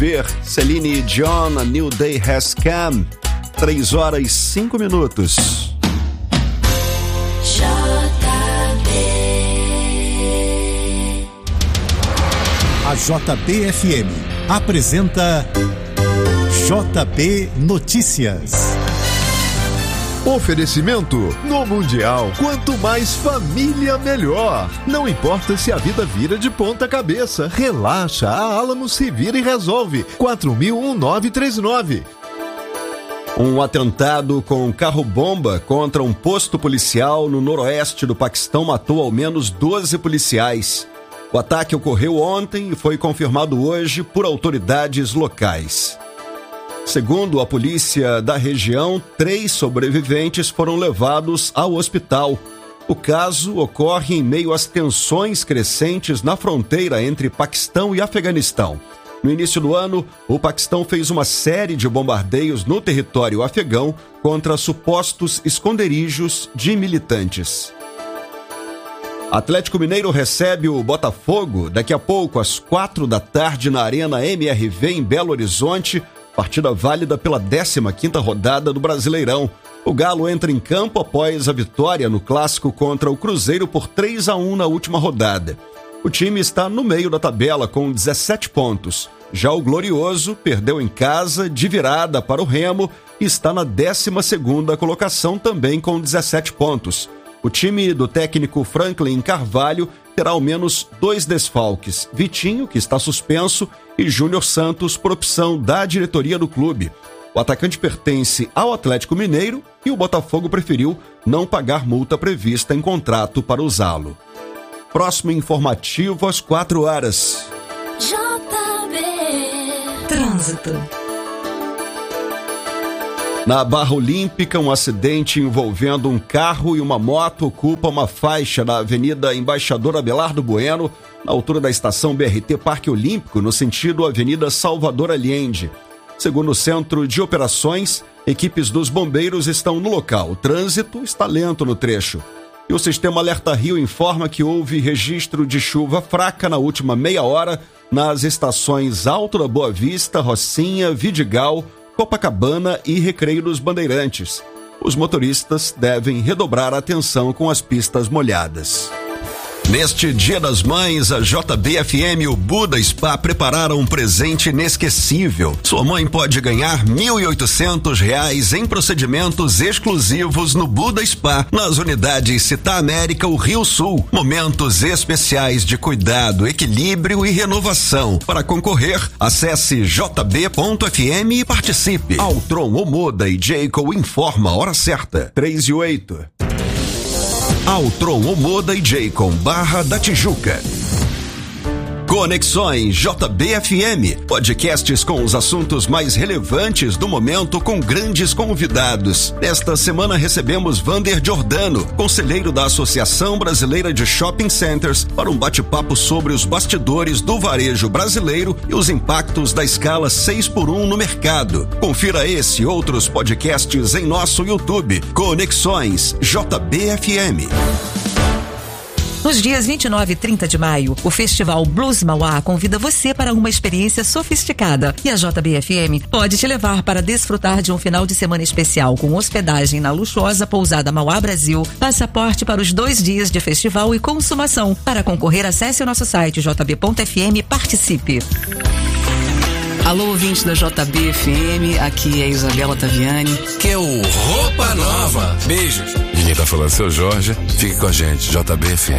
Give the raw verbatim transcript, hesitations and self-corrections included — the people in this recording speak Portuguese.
Ver Celine Dion, A New Day Has Come. Três horas e cinco minutos. A J B F M apresenta J B Notícias. Oferecimento no Mundial. Quanto mais família, melhor. Não importa se a vida vira de ponta cabeça. Relaxa, a Alamo se vira e resolve. quatro mil nove três nove. Um atentado com carro-bomba contra um posto policial no noroeste do Paquistão matou ao menos doze policiais. O ataque ocorreu ontem e foi confirmado hoje por autoridades locais. Segundo a polícia da região, três sobreviventes foram levados ao hospital. O caso ocorre em meio às tensões crescentes na fronteira entre Paquistão e Afeganistão. No início do ano, o Paquistão fez uma série de bombardeios no território afegão contra supostos esconderijos de militantes. Atlético Mineiro recebe o Botafogo daqui a pouco, às quatro da tarde, na Arena M R V, em Belo Horizonte, partida válida pela décima quinta rodada do Brasileirão. O Galo entra em campo após a vitória no clássico contra o Cruzeiro por três a um na última rodada. O time está no meio da tabela com dezessete pontos. Já o Glorioso perdeu em casa de virada para o Remo e está na décima segunda colocação também com dezessete pontos. O time do técnico Franklin Carvalho terá ao menos dois desfalques: Vitinho, que está suspenso, e Júnior Santos, por opção da diretoria do clube. O atacante pertence ao Atlético Mineiro e o Botafogo preferiu não pagar multa prevista em contrato para usá-lo. Próximo informativo às quatro horas. J B Trânsito. Na Barra Olímpica, um acidente envolvendo um carro e uma moto ocupa uma faixa na Avenida Embaixador Abelardo Bueno, na altura da estação B R T Parque Olímpico, no sentido Avenida Salvador Allende. Segundo o Centro de Operações, equipes dos bombeiros estão no local. O trânsito está lento no trecho. E o Sistema Alerta Rio informa que houve registro de chuva fraca na última meia hora nas estações Alto da Boa Vista, Rocinha, Vidigal, Copacabana e Recreio dos Bandeirantes. Os motoristas devem redobrar a atenção com as pistas molhadas. Neste Dia das Mães, a J B F M e o Buda Spa prepararam um presente inesquecível. Sua mãe pode ganhar mil e oitocentos reais em procedimentos exclusivos no Buda Spa, nas unidades Cita América, o Rio Sul. Momentos especiais de cuidado, equilíbrio e renovação. Para concorrer, acesse j b ponto f m e participe. Altron, Omoda e Jayco informa a hora certa. três e oito. Altron, Omoda e Jayco, Barra da Tijuca. Conexões J B F M, podcasts com os assuntos mais relevantes do momento com grandes convidados. Esta semana recebemos Vander Giordano, conselheiro da Associação Brasileira de Shopping Centers, para um bate-papo sobre os bastidores do varejo brasileiro e os impactos da escala seis por um no mercado. Confira esse e outros podcasts em nosso YouTube. Conexões J B F M. Nos dias vinte e nove e trinta de maio, o Festival Blues Mauá convida você para uma experiência sofisticada. E a J B F M pode te levar para desfrutar de um final de semana especial com hospedagem na luxuosa pousada Mauá Brasil, passaporte para os dois dias de festival e consumação. Para concorrer, acesse o nosso site j b ponto f m e participe. Alô, ouvintes da J B F M, aqui é Isabela Taviani. Que é o Roupa Nova. Beijos. De quem tá falando, seu Jorge. Fique com a gente, J B F M.